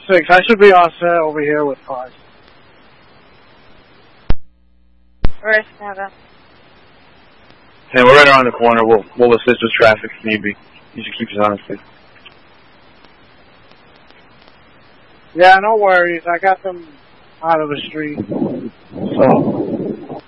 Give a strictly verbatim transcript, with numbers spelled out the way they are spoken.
six. I should be all set over here with cars. Where's Chicago? Hey, we're right around the corner. We'll, we'll assist with traffic if need be. You should keep us honest, please. Yeah, no worries. I got them out of the street. So...